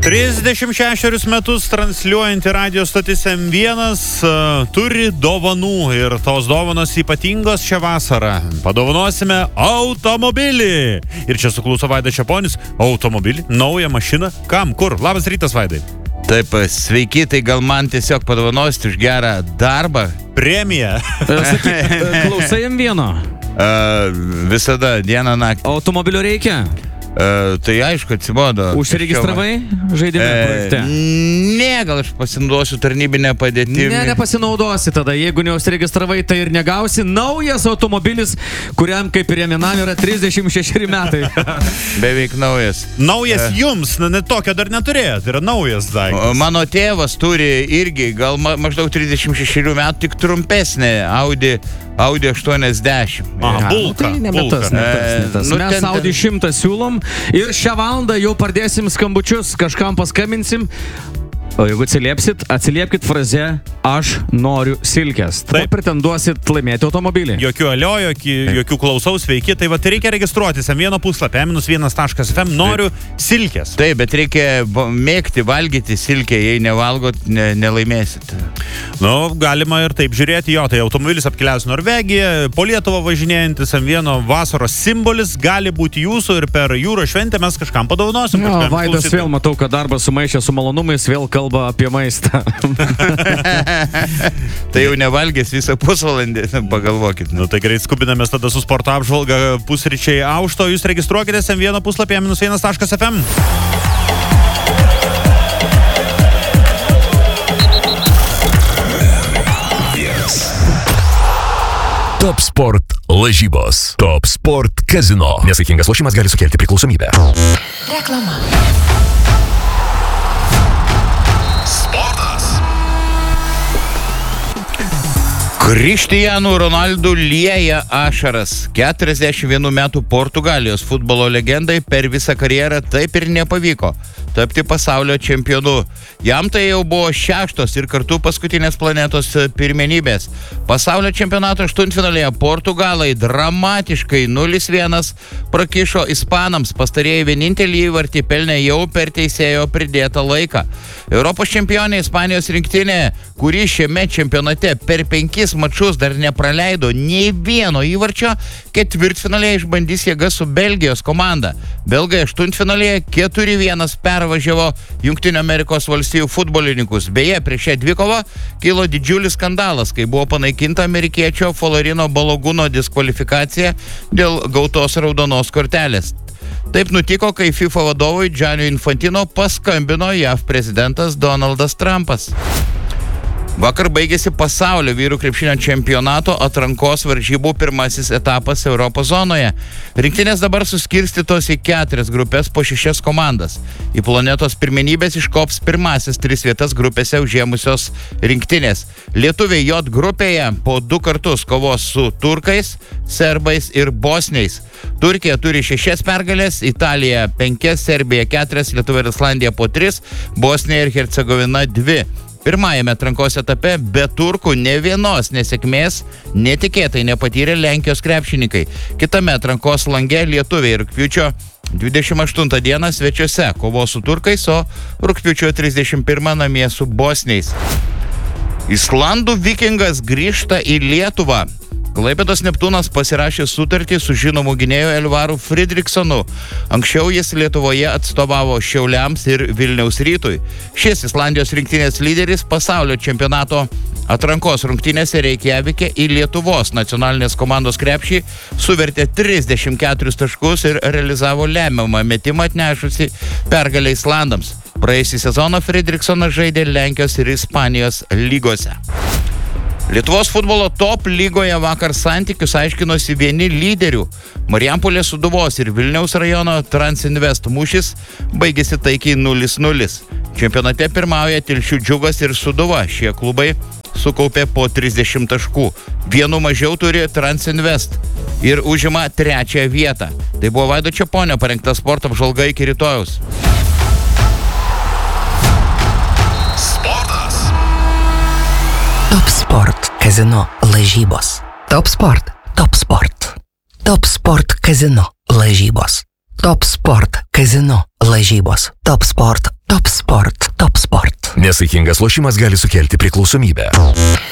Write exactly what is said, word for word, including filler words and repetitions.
trisdešimt šešerius metus transliuojanti radio stotis M vienas uh, turi dovanų ir tos dovanos ypatingos šią vasarą. Padovanosime automobilį. Ir čia sukluso Vaidas Čeponis. Automobilį, naują mašiną. Kam, kur? Labas rytas, Vaidai. Taip, sveiki, tai gal man tiesiog padovanosite už gerą darbą. Premiją. Sakyk, klausai M vieno? Uh, visada, dieną naktį. Automobilio reikia? Uh, tai aišku, atsibodo. Užsiregistravai žaidime e, projekte? Ne, gal aš pasinaudosiu tarnybinę padėtį. Ne, nepasinaudosi tada. Jeigu neužsiregistravai, tai ir negausi. Naujas automobilis, kuriam kaip ir Jaminam yra trisdešimt šeši metai. Beveik naujas. Naujas e. jums, na, net tokio dar neturėjot, tai yra naujas daiktas. Mano tėvas turi irgi gal ma maždaug trisdešimt šeši metų, tik trumpesnė Audi Audi aštuoniasdešimt. Aha, bulka. Tai ne tas, ne tas, ne tas. Nu, Mes ten, Audi šimtą siūlom ir šią valandą jau pradėsim skambučius, kažkam paskambinsim. O jeigu atsiliepsit, atsiliepkit fraze aš noriu silkės. Taip pretenduosit laimėti automobilį. Jokių alio, jokių, jokių klausaus, sveiki. Tai va, tai reikia registruotis M vieno puslapį, m vienas taškas f m, noriu silkės. Taip, bet reikia mėgti, valgyti silkę, jei nevalgot, ne, nelaimėsit. Nu, galima ir taip žiūrėti, jo, tai automobilis apkeliaus Norvegiją, po Lietuvą važinėjantis M vieno vasaros simbolis gali būti jūsų ir per jūros šventę mes kažkam padovanosim. Jo, Vaidas klausyt. Vėl matau, kad darbas sumaišė su malonumais, vėl kalba apie maistą. Tai jau nevalgės visą pusvalandį, pagalvokit. Nu, tai greit skubinamės tada su sporto apžvalga pusryčiai aušto. Jūs registruokitės M vieno puslapį m vienas taškas f m. Top Sport lažybos. Top Sport Casino. Nesaikingas lošimas gali sukelti priklausomybę. Reklama. Sportas. Cristiano Ronaldo lieja ašaras. keturiasdešimt vienų metų Portugalijos futbolo legendai per visą karjerą taip ir nepavyko tapti pasaulio čempionu. Jam tai jau buvo šeštos ir kartu paskutinės planetos pirmenybės. Pasaulio čempionato aštuntfinalėje Portugalai dramatiškai nulis vienas prakišo ispanams. Pastarieji vienintelį įvartį pelnė jau per teisėjo pridėtą laiką. Europos čempionė Ispanijos rinktinė, kuri šiame čempionate per penkis mačus dar nepraleido nei vieno įvarčio, ketvirtfinalėje išbandys jėgas su Belgijos komanda. Belgai aštuntfinalėje keturi vienas pervažiavo Jungtinių Amerikos valstijų futbolininkus. Beje, prieš šią dvikovą kilo didžiulis skandalas, kai buvo panaikinta amerikiečio Florino Balogūno diskvalifikacija dėl gautos raudonos kortelės. Taip nutiko, kai FIFA vadovui Gianni Infantino paskambino J A V prezidentas Donaldas Trumpas. Vakar baigėsi pasaulio vyrų krepšinio čempionato atrankos varžybų pirmasis etapas Europos zonoje. Rinktinės dabar suskirstytos į keturias grupės po šešias komandas. Į planetos pirmenybės iškops pirmasis tris vietas grupėse užėmusios rinktinės. Lietuviai J grupėje po du kartus kovos su turkais, serbais ir bosniais. Turkija turi šešias pergalės, Italija penkias, Serbija keturias, Lietuva ir Islandija po tris, Bosnija ir Hercegovina dvi. Pirmajame atrankos etape be turkų ne vienos nesėkmės netikėtai nepatyrė Lenkijos krepšininkai. Kitame atrankos lange lietuviai rugpjūčio dvidešimt aštuntą dieną svečiuose kovos su turkais, o rugpjūčio trisdešimt pirmą namie su bosniais. Islandų vikingas grįžta į Lietuvą. Klaipėdos Neptūnas pasirašė sutartį su žinomu gynėju Elvaru Fridriksonu. Anksčiau jis Lietuvoje atstovavo Šiauliams ir Vilniaus Rytui. Šis Islandijos rinktinės lyderis pasaulio čempionato atrankos rungtynėse Reikjavike į Lietuvos nacionalinės komandos krepšį suvertė trisdešimt keturis taškus ir realizavo lemiamą metimą atnešusi pergalę Islandams. Praėjusį sezoną Fridriksonas žaidė Lenkijos ir Ispanijos lygose. Lietuvos futbolo top lygoje vakar santykius aiškinosi vieni lyderių. Marijampolės Sūduvos ir Vilniaus rajono Transinvest mūšis baigėsi taikiai nulis nulis. Čempionate pirmauja Telšių Džiugas ir Sūduva. Šie klubai sukaupė po trisdešimt taškų. Vienu mažiau turi Transinvest ir užima trečią vietą. Tai buvo Vaido Čeponio parengta sporto apžvalga iki rytojaus. Top Sport Casino lažybos. Top Sport. Top Sport. Top Sport Casino lažybos. Top Sport Casino. Lažybos. Top Sport. Top Sport. Top Sport. Nesaikingas lošimas gali sukelti priklausomybę.